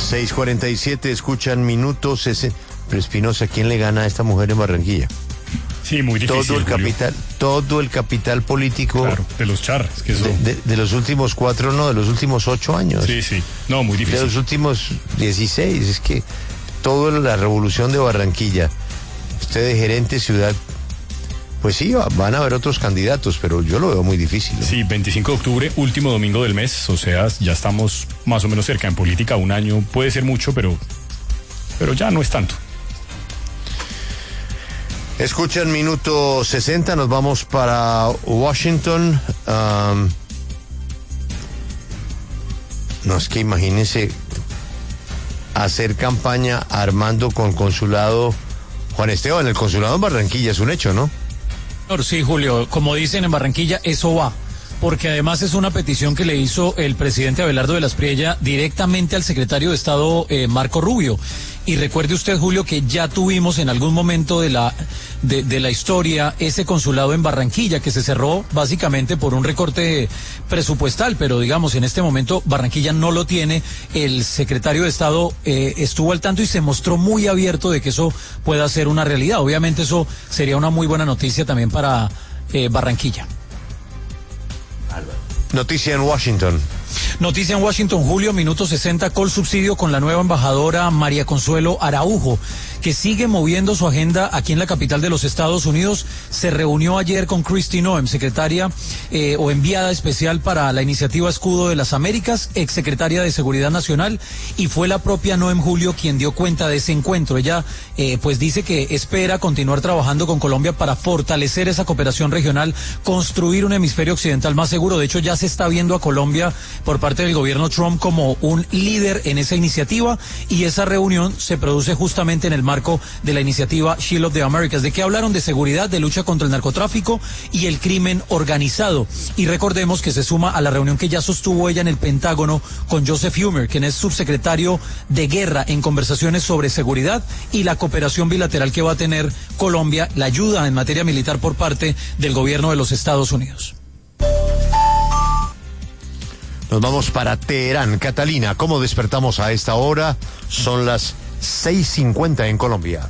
6:47, escuchan minutos. Pero Espinosa, ¿quién le gana a esta mujer en Barranquilla? Sí, muy difícil. Todo el capital político. Claro, de los charras. Que eso... de los últimos 4, no, de los últimos 8 años. Sí. No, muy difícil. De los últimos 16. Es que toda la revolución de Barranquilla, usted de gerente ciudad, pues sí, van a haber otros candidatos, pero yo lo veo muy difícil, ¿no? Sí, 25 de octubre, último domingo del mes, o sea, ya estamos más o menos cerca. En política, un año puede ser mucho, pero ya no es tanto. Escuchan minuto 60, nos vamos para Washington. No, es que imagínense hacer campaña armando con consulado. Juan Esteban, el consulado en Barranquilla es un hecho, ¿no? Sí, Julio, como dicen en Barranquilla, eso va. Porque además es una petición que le hizo el presidente Abelardo de la Espriella directamente al secretario de Estado Marco Rubio. Y recuerde usted, Julio, que ya tuvimos en algún momento de la historia ese consulado en Barranquilla que se cerró básicamente por un recorte presupuestal, pero digamos en este momento Barranquilla no lo tiene. El secretario de Estado estuvo al tanto y se mostró muy abierto de que eso pueda ser una realidad. Obviamente eso sería una muy buena noticia también para Barranquilla. Noticia en Washington. Noticia en Washington, Julio, minuto 60, Colsubsidio con la nueva embajadora María Consuelo Araujo, que sigue moviendo su agenda aquí en la capital de los Estados Unidos. Se reunió ayer con Kristi Noem, secretaria o enviada especial para la iniciativa Escudo de las Américas, exsecretaria de Seguridad Nacional, y fue la propia Noem, Julio, quien dio cuenta de ese encuentro. Ella pues dice que espera continuar trabajando con Colombia para fortalecer esa cooperación regional, construir un hemisferio occidental más seguro. De hecho, ya se está viendo a Colombia por parte del gobierno Trump como un líder en esa iniciativa, y esa reunión se produce justamente en el marco de la iniciativa Shield of the Americas. ¿De qué hablaron? De seguridad, de lucha contra el narcotráfico y el crimen organizado. Y recordemos que se suma a la reunión que ya sostuvo ella en el Pentágono con Joseph Humer, quien es subsecretario de Guerra, en conversaciones sobre seguridad y la cooperación bilateral que va a tener Colombia, la ayuda en materia militar por parte del gobierno de los Estados Unidos. Nos vamos para Teherán. Catalina, ¿cómo despertamos a esta hora? Son las 6:50 en Colombia.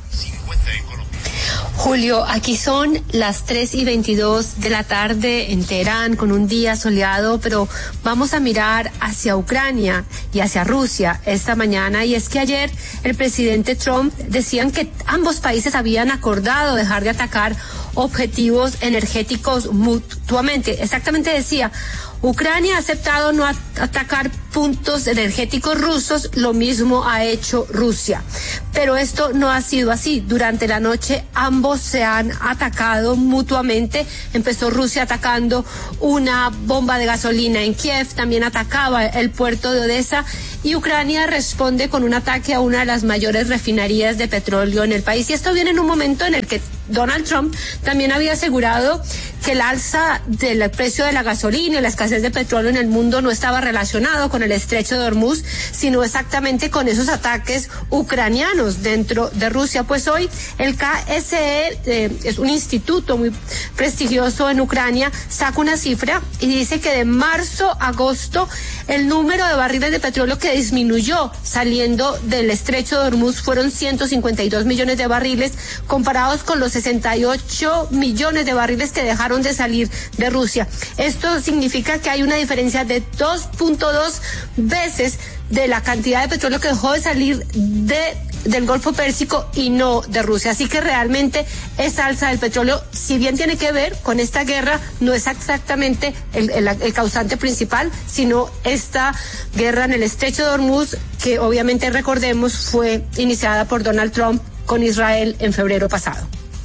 Julio, aquí son las 3:22 de la tarde en Teherán, con un día soleado, pero vamos a mirar hacia Ucrania y hacia Rusia esta mañana. Y es que ayer el presidente Trump decían que ambos países habían acordado dejar de atacar objetivos energéticos mutuamente. Exactamente decía: Ucrania ha aceptado no atacar puntos energéticos rusos, lo mismo ha hecho Rusia. Pero esto no ha sido así. Durante la noche ambos se han atacado mutuamente. Empezó Rusia atacando una bomba de gasolina en Kiev, también atacaba el puerto de Odessa, y Ucrania responde con un ataque a una de las mayores refinerías de petróleo en el país. Y esto viene en un momento en el que Donald Trump también había asegurado que el alza del precio de la gasolina y la escasez de petróleo en el mundo no estaba relacionado con el estrecho de Hormuz, sino exactamente con esos ataques ucranianos dentro de Rusia. Pues hoy el KSE, es un instituto muy prestigioso en Ucrania, saca una cifra y dice que de marzo a agosto el número de barriles de petróleo que disminuyó saliendo del estrecho de Hormuz fueron 152 millones de barriles, comparados con los 68 millones de barriles que dejaron de salir de Rusia. Esto significa que hay una diferencia de 2.2 veces de la cantidad de petróleo que dejó de salir del Golfo Pérsico y no de Rusia. Así que realmente esa alza del petróleo, si bien tiene que ver con esta guerra, no es exactamente el causante principal, sino esta guerra en el estrecho de Hormuz, que obviamente, recordemos, fue iniciada por Donald Trump con Israel en febrero pasado.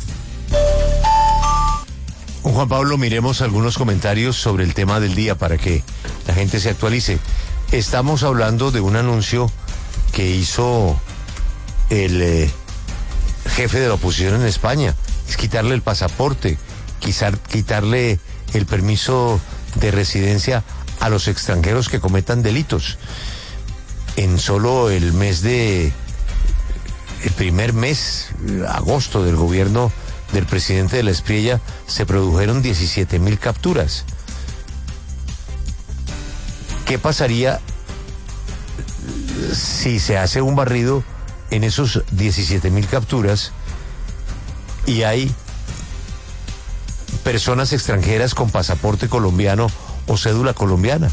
Juan Pablo, miremos algunos comentarios sobre el tema del día para que la gente se actualice. Estamos hablando de un anuncio que hizo el jefe de la oposición en España, es quitarle el pasaporte, quitarle el permiso de residencia a los extranjeros que cometan delitos. En solo el primer mes, agosto, del gobierno del presidente de la Espriella, se produjeron 17,000 capturas. ¿Qué pasaría? si se hace un barrido en esos 17.000 capturas y hay personas extranjeras con pasaporte colombiano o cédula colombiana.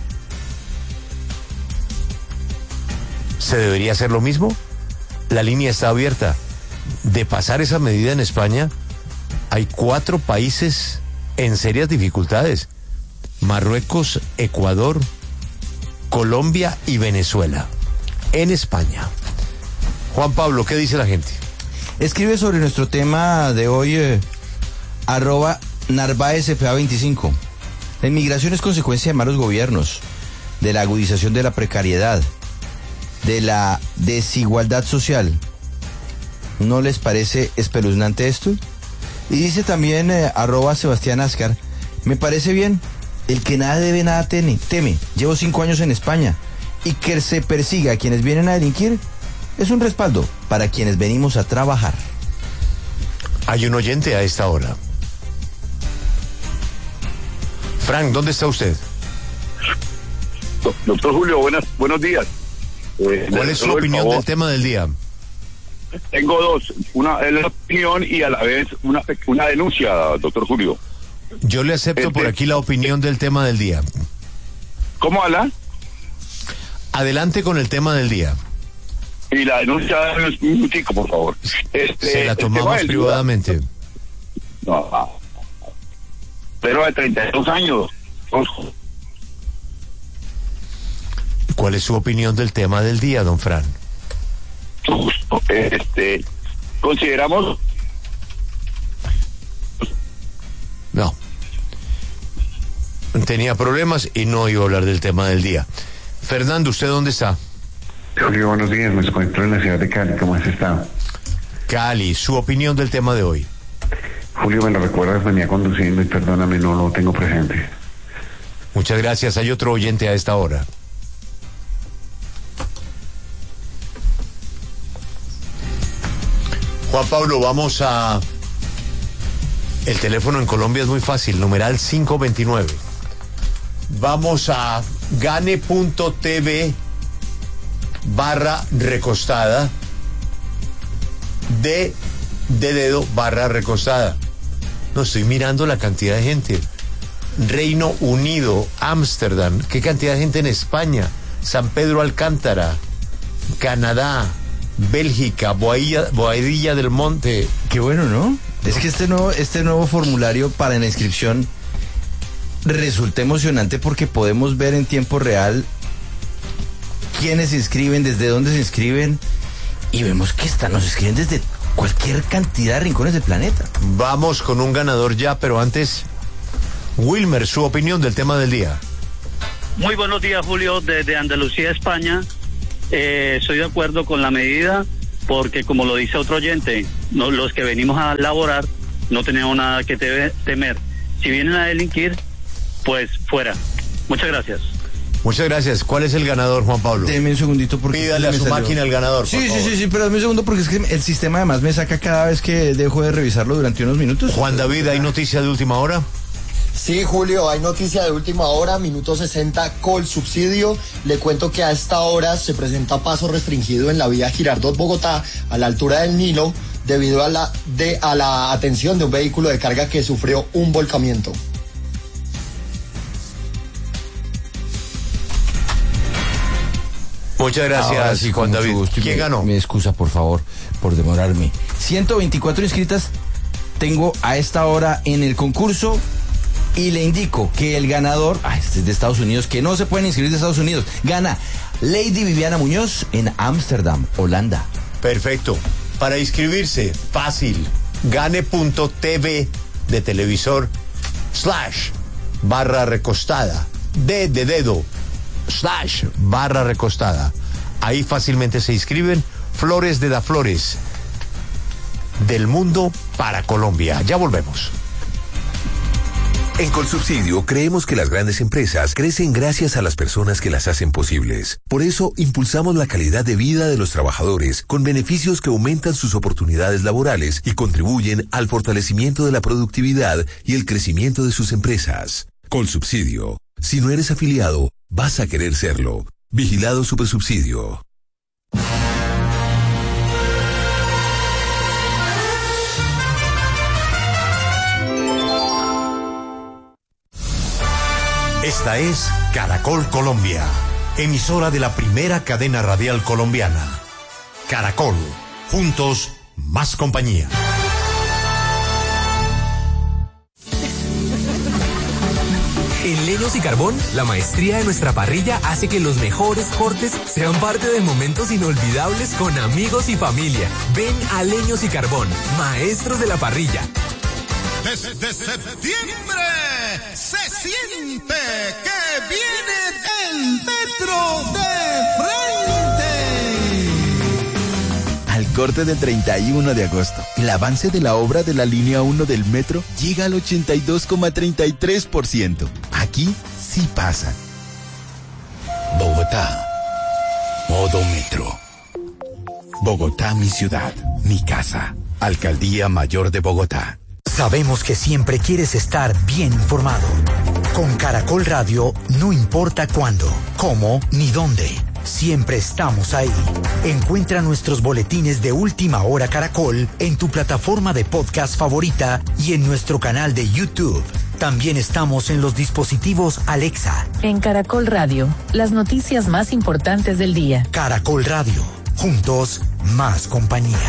¿Se debería hacer lo mismo? La línea está abierta. De pasar esa medida en España, hay 4 países en serias dificultades: Marruecos, Ecuador, Colombia y Venezuela, en España. Juan Pablo, ¿qué dice la gente? Escribe sobre nuestro tema de hoy, @NarváezFA25. La inmigración es consecuencia de malos gobiernos, de la agudización de la precariedad, de la desigualdad social. ¿No les parece espeluznante esto? Y dice también @Sebastián Ascar: me parece bien, el que nada debe nada teme. Llevo 5 años en España y que se persiga a quienes vienen a delinquir es un respaldo para quienes venimos a trabajar. Hay un oyente a esta hora. Frank, ¿dónde está usted? Doctor Julio, buenos días. ¿Cuál es su opinión del tema del día? Tengo 2, una es la opinión y a la vez una denuncia, doctor Julio. Yo le acepto por aquí la opinión del tema del día. ¿Cómo habla? Adelante con el tema del día. Y la denuncia, un minutico, por favor. Se la tomamos privadamente. No, pero de 32 años. ¿Cuál es su opinión del tema del día, don Fran? Consideramos... No. Tenía problemas y no iba a hablar del tema del día. Fernando, ¿usted dónde está? Julio, buenos días. Me encuentro en la ciudad de Cali. ¿Cómo has estado? Cali, su opinión del tema de hoy. Julio, me lo recuerdas, venía conduciendo y perdóname, no lo tengo presente. Muchas gracias. Hay otro oyente a esta hora. Juan Pablo, vamos a... El teléfono en Colombia es muy fácil, numeral 529. Vamos a gane.tv/recostada de dedo /recostada. No, estoy mirando la cantidad de gente. Reino Unido, Ámsterdam, qué cantidad de gente en España, San Pedro Alcántara, Canadá, Bélgica, Boadilla del Monte. Qué bueno, ¿no? Es que este nuevo formulario para la inscripción resulta emocionante porque podemos ver en tiempo real quiénes se inscriben, desde dónde se inscriben, y vemos que nos inscriben desde cualquier cantidad de rincones del planeta. Vamos con un ganador ya, pero antes, Wilmer, su opinión del tema del día. Muy buenos días, Julio, desde Andalucía, España. Estoy de acuerdo con la medida porque, como lo dice otro oyente, los que venimos a laborar no tenemos nada que temer. Si vienen a delinquir, pues fuera. Muchas gracias. Muchas gracias. ¿Cuál es el ganador, Juan Pablo? Deme un segundito porque... Pídale a su máquina el ganador, Sí, pero dame un segundo porque es que el sistema además me saca cada vez que dejo de revisarlo durante unos minutos. Juan David, ¿hay noticia de última hora? Sí, Julio, hay noticia de última hora, minuto 60, Colsubsidio. Le cuento que a esta hora se presenta paso restringido en la vía Girardot-Bogotá, a la altura del Nilo, debido a la atención de un vehículo de carga que sufrió un volcamiento. Muchas gracias, sí, Juan David. ¿Quién ganó? Me excusa, por favor, por demorarme. 124 inscritas tengo a esta hora en el concurso. Y le indico que el ganador, este es de Estados Unidos, que no se pueden inscribir de Estados Unidos, gana Lady Viviana Muñoz en Ámsterdam, Holanda. Perfecto. Para inscribirse, fácil, gane.tv de televisor /recostada, de dedo, /recostada. Ahí fácilmente se inscriben. Flores de Daflores, del mundo para Colombia. Ya volvemos. En Colsubsidio creemos que las grandes empresas crecen gracias a las personas que las hacen posibles. Por eso impulsamos la calidad de vida de los trabajadores con beneficios que aumentan sus oportunidades laborales y contribuyen al fortalecimiento de la productividad y el crecimiento de sus empresas. Colsubsidio. Si no eres afiliado, vas a querer serlo. Vigilado Supersubsidio. Esta es Caracol Colombia, emisora de la primera cadena radial colombiana. Caracol, juntos, más compañía. En Leños y Carbón, la maestría de nuestra parrilla hace que los mejores cortes sean parte de momentos inolvidables con amigos y familia. Ven a Leños y Carbón, maestros de la parrilla. Desde septiembre se siente que viene el metro de frente. Al corte del 31 de agosto, el avance de la obra de la línea 1 del metro llega al 82,33%. Aquí sí pasa. Bogotá, modo metro. Bogotá, mi ciudad, mi casa. Alcaldía Mayor de Bogotá. Sabemos que siempre quieres estar bien informado. Con Caracol Radio, no importa cuándo, cómo ni dónde. Siempre estamos ahí. Encuentra nuestros boletines de Última Hora Caracol en tu plataforma de podcast favorita y en nuestro canal de YouTube. También estamos en los dispositivos Alexa. En Caracol Radio, las noticias más importantes del día. Caracol Radio, juntos, más compañía.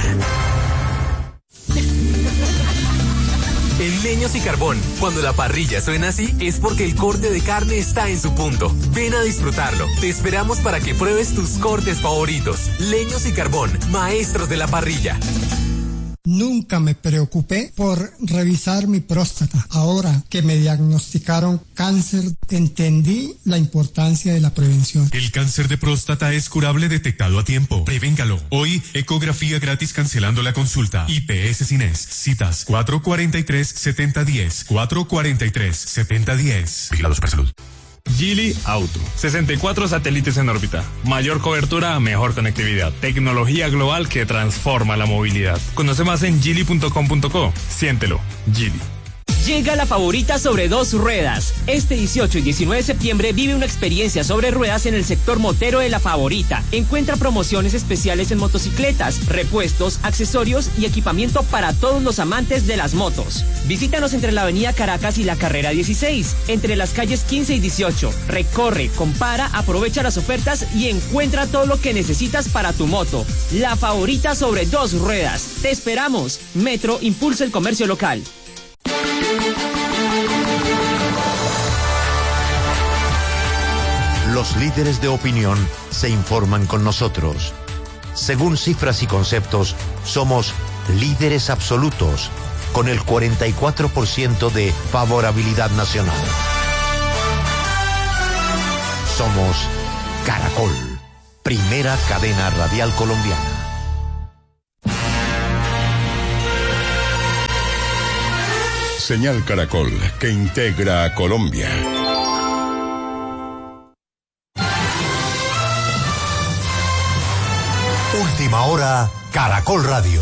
En Leños y Carbón, cuando la parrilla suena así, es porque el corte de carne está en su punto. Ven a disfrutarlo. Te esperamos para que pruebes tus cortes favoritos. Leños y Carbón, maestros de la parrilla. Nunca me preocupé por revisar mi próstata. Ahora que me diagnosticaron cáncer, entendí la importancia de la prevención. El cáncer de próstata es curable detectado a tiempo. Prevéngalo. Hoy, ecografía gratis cancelando la consulta. IPS Cines. Citas 443-7010. 443-7010. Vigilado Supersalud. Geely Auto. 64 satélites en órbita. Mayor cobertura, mejor conectividad. Tecnología global que transforma la movilidad. Conoce más en geely.com.co. Siéntelo. Geely. Llega la Favorita sobre dos ruedas. Este 18 y 19 de septiembre vive una experiencia sobre ruedas en el sector motero de La Favorita. Encuentra promociones especiales en motocicletas, repuestos, accesorios y equipamiento para todos los amantes de las motos. Visítanos entre la avenida Caracas y la carrera 16, entre las calles 15 y 18. Recorre, compara, aprovecha las ofertas y encuentra todo lo que necesitas para tu moto. La Favorita sobre dos ruedas. Te esperamos. Metro impulsa el comercio local. Los líderes de opinión se informan con nosotros. Según cifras y conceptos, somos líderes absolutos, con el 44% de favorabilidad nacional. Somos Caracol, primera cadena radial colombiana. Señal Caracol, que integra a Colombia. Última hora, Caracol Radio.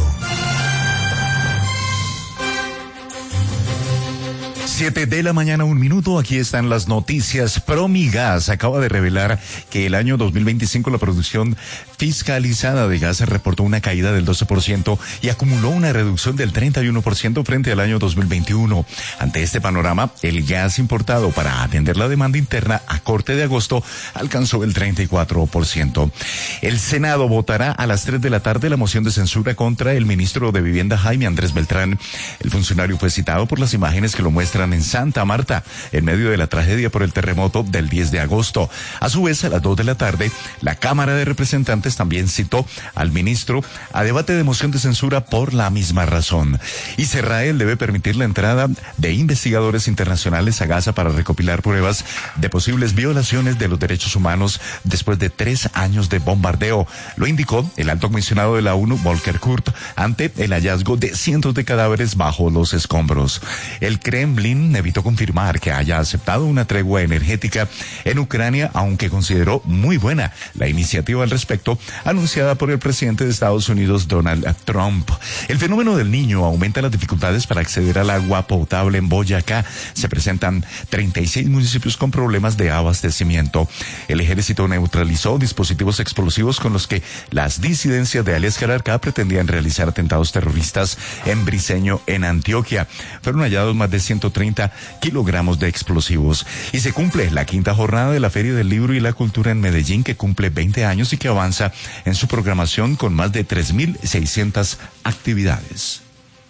7 de la mañana, 1 minuto. Aquí están las noticias. Promigas acaba de revelar que el año 2025 la producción fiscalizada de gas reportó una caída del 12% y acumuló una reducción del 31% frente al año 2021. Ante este panorama, el gas importado para atender la demanda interna a corte de agosto alcanzó el 34%. El Senado votará a las 3 de la tarde la moción de censura contra el ministro de Vivienda Jaime Andrés Beltrán. El funcionario fue citado por las imágenes que lo muestran en Santa Marta, en medio de la tragedia por el terremoto del 10 de agosto. A su vez, a las 2 de la tarde, la Cámara de Representantes también citó al ministro a debate de moción de censura por la misma razón. Israel debe permitir la entrada de investigadores internacionales a Gaza para recopilar pruebas de posibles violaciones de los derechos humanos después de 3 años de bombardeo. Lo indicó el alto comisionado de la ONU, Volker Turk, ante el hallazgo de cientos de cadáveres bajo los escombros. El Kremlin Putin evitó confirmar que haya aceptado una tregua energética en Ucrania, aunque consideró muy buena la iniciativa al respecto anunciada por el presidente de Estados Unidos, Donald Trump. El fenómeno del Niño aumenta las dificultades para acceder al agua potable en Boyacá. Se presentan 36 municipios con problemas de abastecimiento. El ejército neutralizó dispositivos explosivos con los que las disidencias de alias Calarcá pretendían realizar atentados terroristas en Briceño, en Antioquia. Fueron hallados más de 130 kilogramos de explosivos. Y se cumple la 5ª jornada de la Feria del Libro y la Cultura en Medellín, que cumple 20 años y que avanza en su programación con más de 3.600 actividades.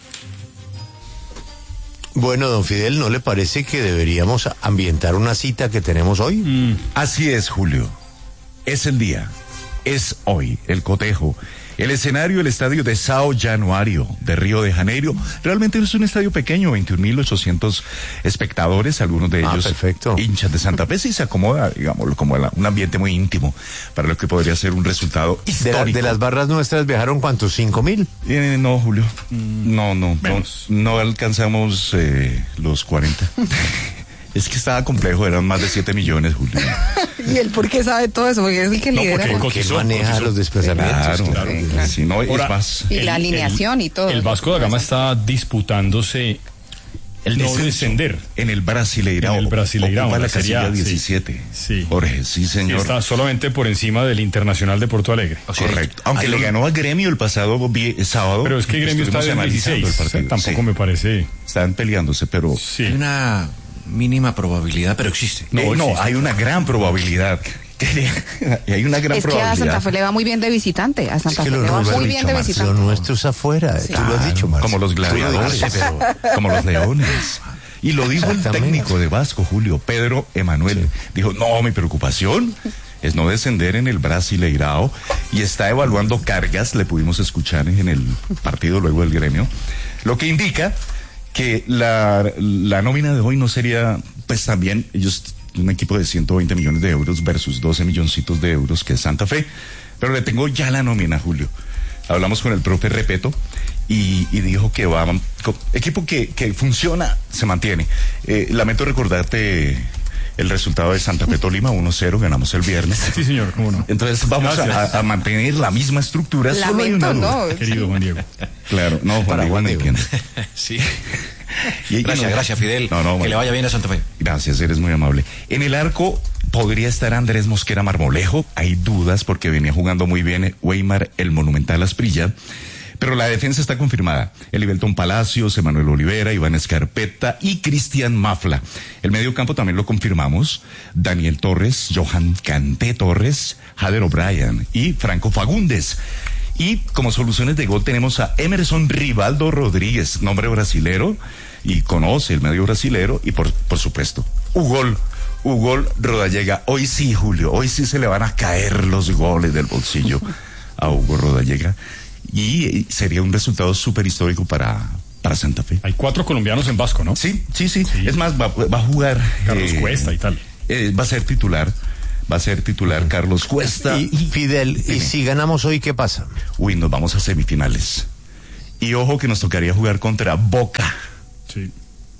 Bueno, don Fidel, ¿no le parece que deberíamos ambientar una cita que tenemos hoy? Así es, Julio. Es el día. Es hoy el cotejo. El escenario, el estadio de São Januário de Río de Janeiro. Realmente es un estadio pequeño, 21.800 espectadores, algunos de ellos hinchas de Santa Fe. Sí se acomoda, digamos, como un ambiente muy íntimo para lo que podría ser un resultado histórico. De las barras nuestras viajaron, ¿cuántos? ¿5.000? No, Julio. No alcanzamos los 40. Es que estaba complejo, eran más de 7 millones, Julio. ¿Y él por qué sabe todo eso? Porque es el que lidera. Porque maneja los desplazamientos. Claro. Sí, no, ahora, es más. Y la alineación y todo. El Vasco da Gama está disputándose el no descender. En el Brasileirão. Ocupa la casilla 17. Sí. Jorge, sí, señor. Sí, está solamente por encima del Internacional de Porto Alegre. Correcto. Aunque le ganó a Gremio el pasado sábado. Pero es que Gremio está en el 16. Tampoco me parece. Están peleándose, pero... Sí. Hay una mínima probabilidad, pero existe. No, hay una gran probabilidad. Hay una gran probabilidad. Es que a Santa Fe le va muy bien de visitante. A Santa Fe le va muy bien de visitante. Lo nuestro es afuera, tú lo has dicho, Marcio. Como los gladiadores, como los leones. Y lo dijo el técnico de Vasco, Julio, Pedro Emanuel. Dijo, no, mi preocupación es no descender en el Brasileirão, y está evaluando cargas, le pudimos escuchar en el partido luego del Gremio, lo que indica que la nómina de hoy no sería, pues también ellos, un equipo de 120 millones de euros versus 12 milloncitos de euros que es Santa Fe, pero le tengo ya la nómina, Julio. Hablamos con el profe Repeto y dijo que va, equipo que funciona, se mantiene. Lamento recordarte el resultado de Santa Fe Tolima, 1-0, ganamos el viernes. Sí, señor, cómo no. Entonces vamos a mantener la misma estructura. Lamento, no. Querido Juan Diego. Claro, no, Juan Diego me entiende. Sí. Gracias, Fidel. Que le vaya bien a Santa Fe. Gracias, eres muy amable. En el arco podría estar Andrés Mosquera Marmolejo. Hay dudas porque venía jugando muy bien Weimar, el Monumental Asprilla. Pero la defensa está confirmada. Elivelton Palacios, Emanuel Olivera, Iván Escarpeta y Cristian Mafla. El medio campo también lo confirmamos. Daniel Torres, Johan Canté Torres, Jader O'Brien y Franco Fagundes. Y como soluciones de gol tenemos a Emerson Rivaldo Rodríguez, nombre brasilero, y conoce el medio brasilero, y por supuesto, Hugo Rodallega. Hoy sí, Julio, hoy sí se le van a caer los goles del bolsillo a Hugo Rodallega. Y sería un resultado súper histórico para Santa Fe. Hay 4 colombianos en Vasco, ¿no? Sí. Es más, va a jugar Carlos Cuesta y tal. Va a ser titular Carlos Cuesta. Y Fidel, ¿y si ganamos hoy qué pasa? Nos vamos a semifinales. Y ojo que nos tocaría jugar contra Boca. Sí.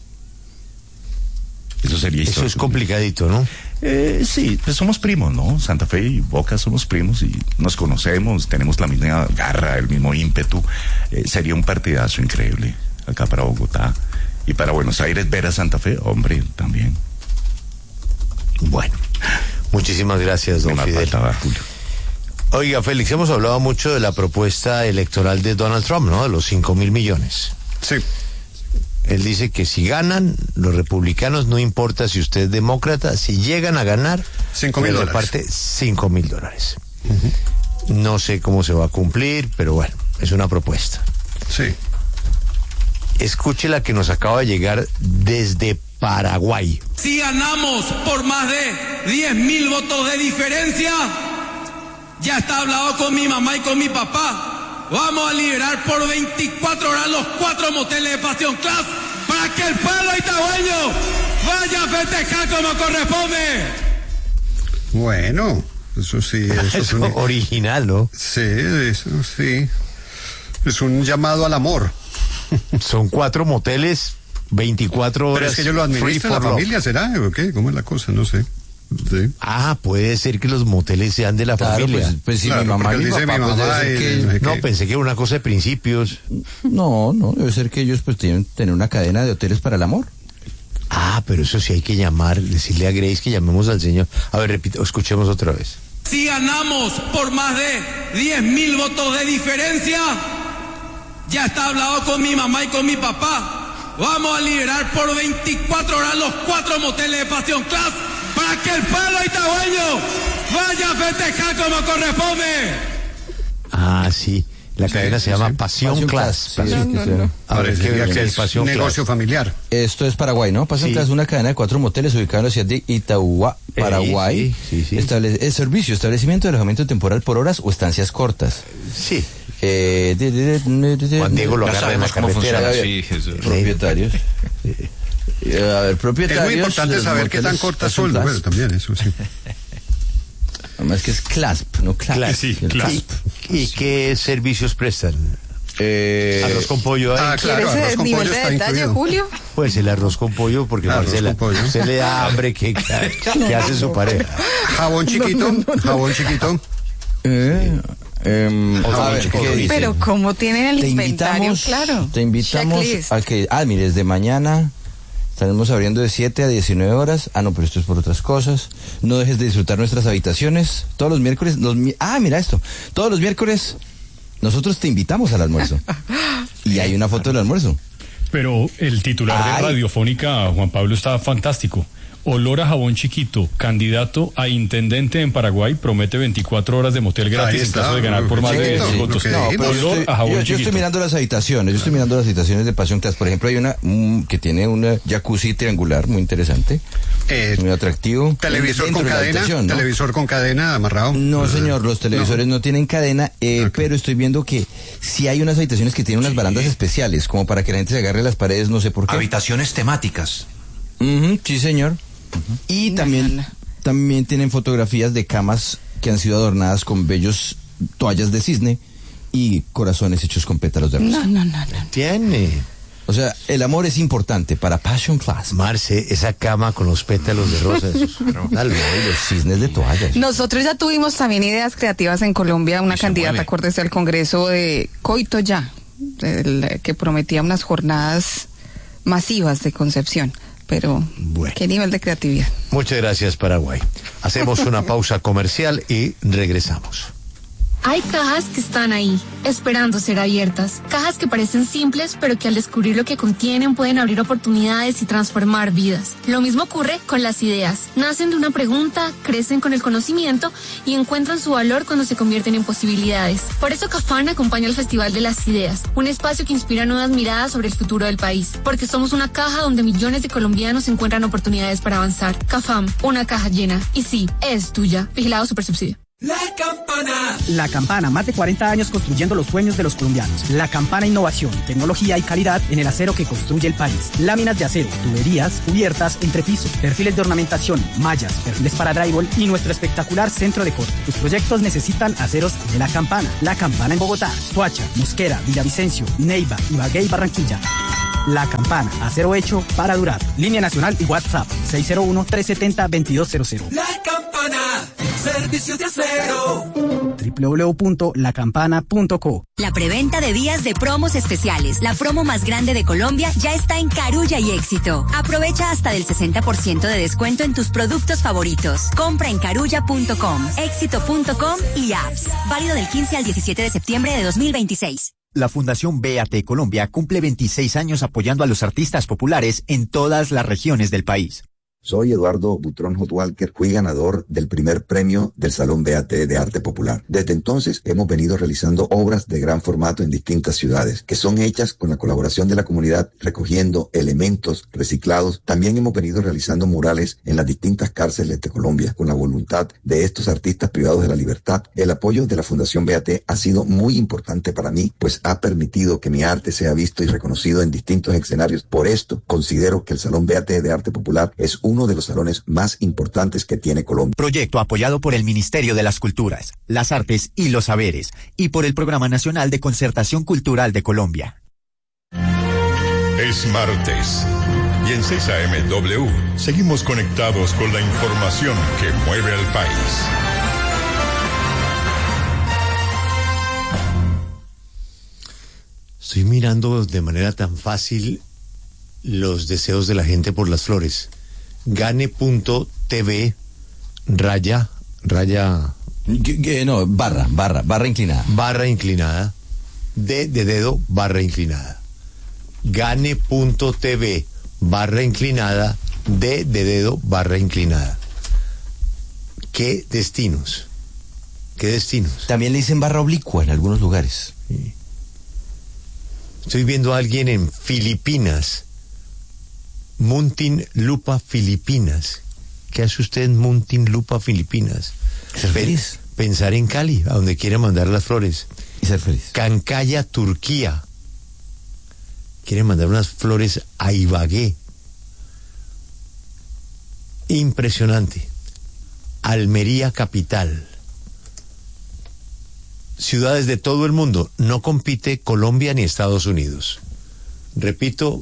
Eso sería histórico. Eso es complicadito, ¿no? Sí, pues somos primos, ¿no? Santa Fe y Boca somos primos y nos conocemos, tenemos la misma garra, el mismo ímpetu. Sería un partidazo increíble acá para Bogotá. Y para Buenos Aires ver a Santa Fe, hombre, también. Bueno, muchísimas gracias, don Fidel. Julio. Oiga, Félix, hemos hablado mucho de la propuesta electoral de Donald Trump, ¿no? De los 5.000 millones. Sí. Él dice que si ganan los republicanos, no importa si usted es demócrata, si llegan a ganar, $5,000. reparte $5,000. No sé cómo se va a cumplir, pero bueno, es una propuesta. Sí. Escuche la que nos acaba de llegar desde Paraguay. Si ganamos por más de 10.000 votos de diferencia, ya está hablado con mi mamá y con mi papá. Vamos a liberar por 24 horas los 4 moteles de Pasión Class para que el pueblo itagüeño vaya a festejar como corresponde. Bueno, eso sí. Eso es original, ¿no? Sí, eso sí. Es un llamado al amor. Son 4 moteles 24 horas. Pero es que ellos lo administran la familia, ¿será? ¿O qué? ¿Cómo es la cosa? No sé. Sí. Puede ser que los moteles sean de la familia. Pues si mi mamá y mi papá, no, pensé que era una cosa de principios. No, debe ser que ellos pues tienen una cadena de hoteles para el amor. Pero eso sí hay que llamar, decirle a Grace que llamemos al señor. A ver, escuchemos otra vez. Si ganamos por más de 10.000 votos de diferencia, ya está hablado con mi mamá y con mi papá. Vamos a liberar por 24 horas los 4 moteles de Passion Class para que el pueblo itagüeño vaya a festejar como corresponde. Sí. La cadena se llama Passion Class. Ahora es que es Passion negocio familiar. Esto es Paraguay, ¿no? Passion Class es una cadena de 4 moteles ubicada en la ciudad de Itauguá, Paraguay. Sí. El servicio, establecimiento de alojamiento temporal por horas o estancias cortas. Sí. Juan Diego lo agarra en la carretera. Propietarios. A ver, propietarios. Es muy importante saber qué tan cortas son. Bueno, también eso sí. Además que es CLASP, no CLASP. Sí, CLASP. ¿Y qué servicios prestan? Arroz con pollo. Claro, arroz con pollo está incluido. Julio? Pues el arroz con pollo, porque Marcela, se le da hambre que hace su pareja. Jabón chiquito, jabón chiquito. Pero como tienen el inventario, claro. Te invitamos a que, mire, desde mañana estaremos abriendo de 7 a 19 horas. No, pero esto es por otras cosas. No dejes de disfrutar nuestras habitaciones. Todos los miércoles, mira esto. Todos los miércoles nosotros te invitamos al almuerzo. Y hay una foto del almuerzo. Pero el titular de Radiofónica, Juan Pablo, está fantástico. Olor a jabón chiquito, candidato a intendente en Paraguay, promete 24 horas de motel gratis en caso de ganar por más de 10 votos. Olor a jabón chiquito. Yo estoy mirando las habitaciones, de Passion Class. Por ejemplo, hay una que tiene una jacuzzi triangular muy interesante, muy atractivo. Televisor con cadena, televisor con cadena amarrado. No, señor, los televisores no tienen cadena, pero estoy viendo que sí hay unas habitaciones que tienen unas barandas especiales, como para que la gente se agarre a las paredes, no sé por qué. Habitaciones temáticas. Sí, señor. Y también tienen fotografías de camas que han sido adornadas con bellos toallas de cisne y corazones hechos con pétalos de rosa. No. Tiene. O sea, el amor es importante para Passion Class. Marce, esa cama con los pétalos de rosa, los cisnes de toallas. Nosotros ya tuvimos también ideas creativas en Colombia, una candidata, acuérdese, al Congreso de Coito Ya, que prometía unas jornadas masivas de concepción. Pero, ¿qué nivel de creatividad? Muchas gracias, Paraguay. Hacemos una pausa comercial y regresamos. Hay cajas que están ahí, esperando ser abiertas. Cajas que parecen simples, pero que al descubrir lo que contienen pueden abrir oportunidades y transformar vidas. Lo mismo ocurre con las ideas. Nacen de una pregunta, crecen con el conocimiento y encuentran su valor cuando se convierten en posibilidades. Por eso Cafam acompaña al Festival de las Ideas, un espacio que inspira nuevas miradas sobre el futuro del país. Porque somos una caja donde millones de colombianos encuentran oportunidades para avanzar. Cafam, una caja llena. Y sí, es tuya. Vigilado Supersubsidio. La Campana. La Campana, más de 40 años construyendo los sueños de los colombianos. La Campana, innovación, tecnología y calidad en el acero que construye el país. Láminas de acero, tuberías, cubiertas, entrepiso, perfiles de ornamentación, mallas, perfiles para drywall y nuestro espectacular centro de corte. Tus proyectos necesitan aceros de La Campana. La Campana en Bogotá, Soacha, Mosquera, Villavicencio, Neiva, Ibagué y Barranquilla. La Campana, acero hecho para durar. Línea nacional y WhatsApp 601-370-2200. La Campana, servicios de acero. www.lacampana.co. La preventa de días de promos especiales, la promo más grande de Colombia, ya está en Carulla y Éxito. Aprovecha hasta del 60% de descuento en tus productos favoritos. Compra en carulla.com, éxito.com y apps. Válido del 15 al 17 de septiembre de 2026. La Fundación BAT Colombia cumple 26 años apoyando a los artistas populares en todas las regiones del país. Soy Eduardo Butrón Hotwalker, fui ganador del primer premio del Salón BAT de Arte Popular. Desde entonces hemos venido realizando obras de gran formato en distintas ciudades, que son hechas con la colaboración de la comunidad, recogiendo elementos reciclados. También hemos venido realizando murales en las distintas cárceles de Colombia, con la voluntad de estos artistas privados de la libertad. El apoyo de la Fundación BAT ha sido muy importante para mí, pues ha permitido que mi arte sea visto y reconocido en distintos escenarios. Por esto, considero que el Salón BAT de Arte Popular es uno de los salones más importantes que tiene Colombia. Proyecto apoyado por el Ministerio de las Culturas, las Artes y los Saberes y por el Programa Nacional de Concertación Cultural de Colombia. Es martes. Y en 6 AM.W seguimos conectados con la información que mueve al país. Estoy mirando de manera tan fácil los deseos de la gente por las flores. Gane.tv barra inclinada. Barra inclinada. D de dedo, barra inclinada. Gane.tv, barra inclinada. D de dedo, barra inclinada. ¿Qué destinos? ¿Qué destinos? También le dicen barra oblicua en algunos lugares. Sí. Estoy viendo a alguien en Filipinas. Muntinlupa, Filipinas. ¿Qué hace usted en Muntinlupa, Filipinas? Ser feliz. Pensar en Cali, a donde quiere mandar las flores. Y ser feliz. Cancaya, Turquía. Quiere mandar unas flores a Ibagué. Impresionante. Almería, capital. Ciudades de todo el mundo. No compite Colombia ni Estados Unidos. Repito,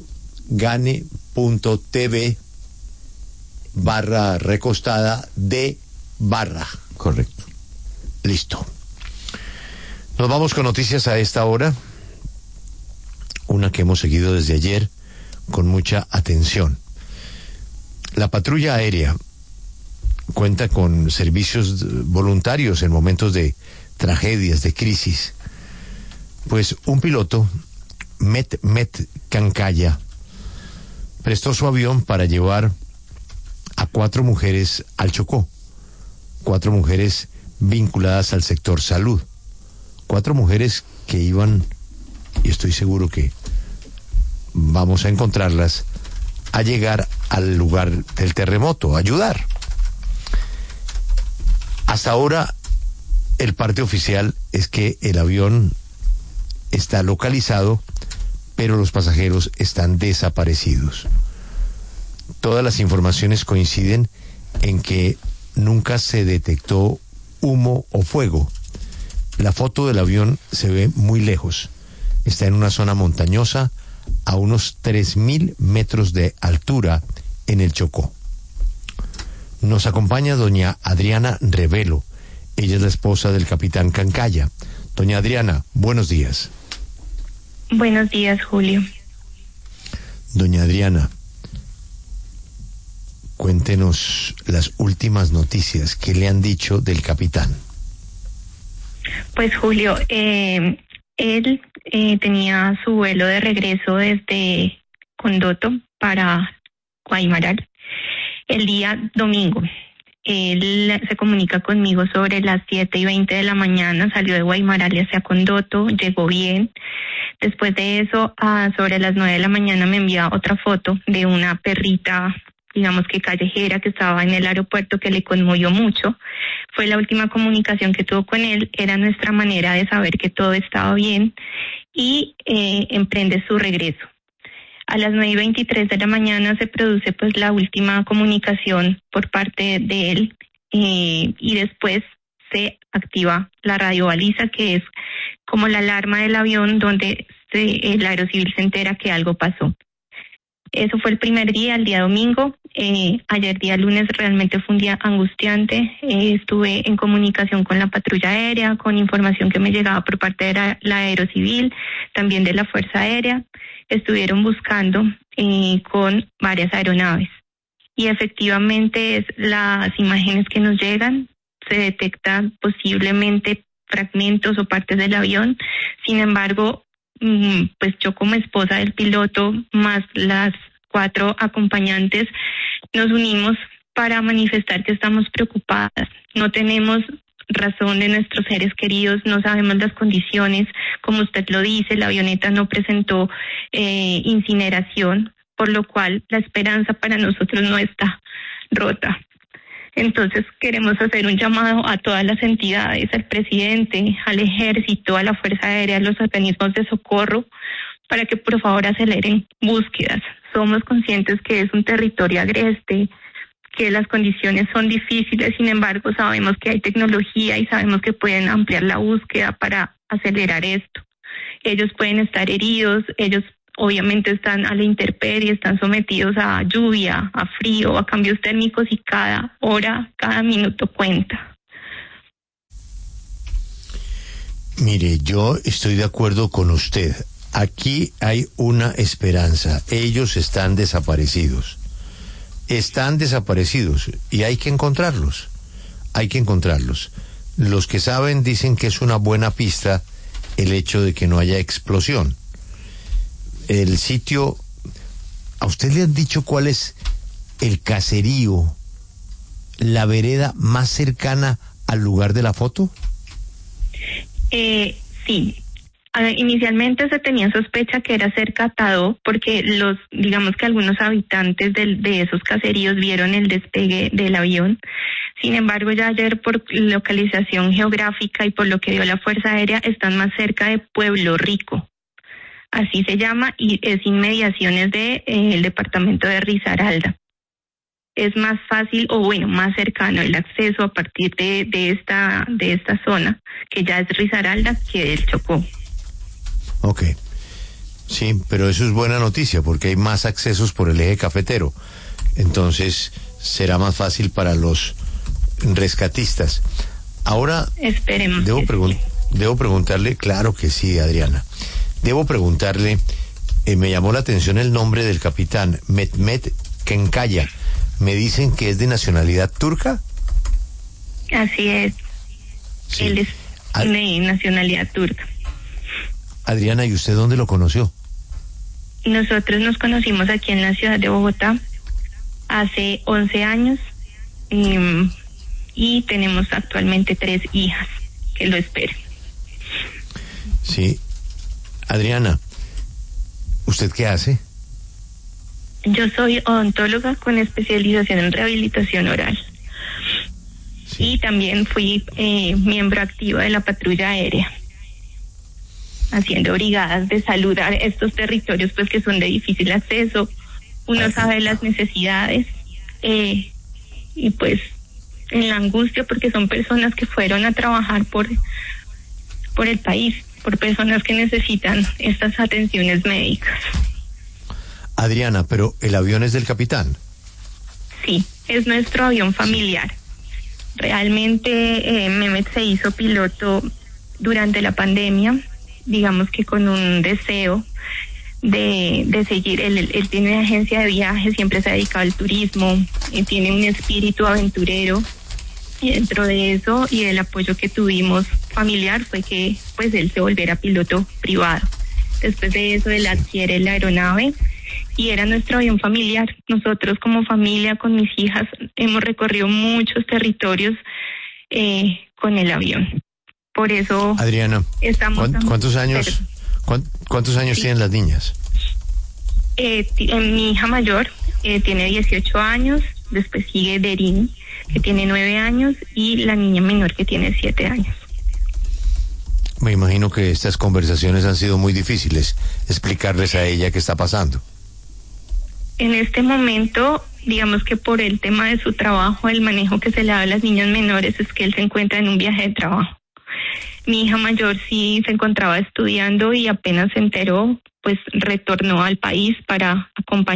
gane.tv barra recostada de barra. Correcto. Listo. Nos vamos con noticias a esta hora. Una que hemos seguido desde ayer con mucha atención. La patrulla aérea cuenta con servicios voluntarios en momentos de tragedias, de crisis. Pues un piloto, Met Cancaya, prestó su avión para llevar a 4 mujeres al Chocó. 4 mujeres vinculadas al sector salud. 4 mujeres que iban, y estoy seguro que vamos a encontrarlas, a llegar al lugar del terremoto, a ayudar. Hasta ahora, el parte oficial es que el avión está localizado, pero los pasajeros están desaparecidos. Todas las informaciones coinciden en que nunca se detectó humo o fuego. La foto del avión se ve muy lejos. Está en una zona montañosa a unos 3.000 metros de altura en el Chocó. Nos acompaña doña Adriana Revelo. Ella es la esposa del capitán Cancaya. Doña Adriana, buenos días. Buenos días, Julio. Doña Adriana, cuéntenos las últimas noticias que le han dicho del capitán. Pues Julio, él tenía su vuelo de regreso desde Condoto para Guaymaral el día domingo. Él se comunica conmigo sobre las 7:20 de la mañana, salió de Guaymaral hacia Condoto, llegó bien. Después de eso, sobre las 9 de la mañana me envía otra foto de una perrita, digamos que callejera, que estaba en el aeropuerto, que le conmovió mucho. Fue la última comunicación que tuvo con él, era nuestra manera de saber que todo estaba bien, y emprende su regreso. A las 9:23 de la mañana se produce pues la última comunicación por parte de él, y después se activa la radiobaliza, que es como la alarma del avión donde el aerocivil se entera que algo pasó. Eso fue el primer día, el día domingo. Ayer día lunes realmente fue un día angustiante. Estuve en comunicación con la patrulla aérea, con información que me llegaba por parte de la aerocivil, también de la Fuerza Aérea. Estuvieron buscando con varias aeronaves. Y efectivamente las imágenes que nos llegan, se detectan posiblemente fragmentos o partes del avión. Sin embargo, pues yo como esposa del piloto, más las 4 acompañantes, nos unimos para manifestar que estamos preocupadas. No tenemos razón de nuestros seres queridos, no sabemos las condiciones. Como usted lo dice, la avioneta no presentó incineración, por lo cual la esperanza para nosotros no está rota. Entonces queremos hacer un llamado a todas las entidades, al presidente, al ejército, a la Fuerza Aérea, a los organismos de socorro, para que por favor aceleren búsquedas. Somos conscientes que es un territorio agreste, que las condiciones son difíciles, sin embargo sabemos que hay tecnología y sabemos que pueden ampliar la búsqueda para acelerar esto. Ellos pueden estar heridos, ellos obviamente están a la intemperie, están sometidos a lluvia, a frío, a cambios térmicos y cada hora, cada minuto cuenta. Mire, yo estoy de acuerdo con usted. Aquí hay una esperanza. Ellos están desaparecidos. Están desaparecidos y hay que encontrarlos. Hay que encontrarlos. Los que saben dicen que es una buena pista el hecho de que no haya explosión. El sitio, ¿a usted le han dicho cuál es el caserío, la vereda más cercana al lugar de la foto? Sí. Inicialmente se tenía sospecha que era cerca a Tadó, porque digamos que algunos habitantes de esos caseríos vieron el despegue del avión. Sin embargo, ya ayer, por localización geográfica y por lo que dio la Fuerza Aérea, están más cerca de Pueblo Rico. Así se llama, y es inmediaciones el departamento de Risaralda. Es más fácil, o bueno, más cercano el acceso a partir de esta zona, que ya es Risaralda, que el Chocó. Ok. Sí, pero eso es buena noticia, porque hay más accesos por el eje cafetero. Entonces, será más fácil para los rescatistas. Ahora, esperemos. Debo preguntarle, claro que sí, Adriana. Debo preguntarle, me llamó la atención el nombre del capitán, Mehmet Kenkaya. ¿Me dicen que es de nacionalidad turca? Así es. Sí. Él es de nacionalidad turca. Adriana, ¿y usted dónde lo conoció? Nosotros nos conocimos aquí en la ciudad de Bogotá hace 11 años y tenemos actualmente 3 hijas que lo esperan. Sí. Adriana, ¿usted qué hace? Yo soy odontóloga con especialización en rehabilitación oral. Sí. Y también fui miembro activa de la patrulla aérea, haciendo brigadas de salud a estos territorios pues que son de difícil acceso. Uno sabe las necesidades y pues en la angustia, porque son personas que fueron a trabajar por el país, por personas que necesitan estas atenciones médicas. Adriana, pero el avión es del capitán. Sí, es nuestro avión familiar. Realmente Mehmet se hizo piloto durante la pandemia, digamos que con un deseo de seguir. Él tiene una agencia de viajes, siempre se ha dedicado al turismo, tiene un espíritu aventurero, y dentro de eso y el apoyo que tuvimos familiar fue que pues él se volviera piloto privado. Después de eso él adquiere la aeronave y era nuestro avión familiar. Nosotros como familia, con mis hijas, hemos recorrido muchos territorios con el avión. Por eso, Adriana, ¿cuántos años sí tienen las niñas? Mi hija mayor tiene 18 años, después sigue Derin, que tiene 9 años, y la niña menor, que tiene 7 años. Me imagino que estas conversaciones han sido muy difíciles, explicarles a ella qué está pasando. En este momento, digamos que por el tema de su trabajo, el manejo que se le da a las niñas menores es que él se encuentra en un viaje de trabajo. Mi hija mayor sí se encontraba estudiando y apenas se enteró, pues retornó al país para acompañar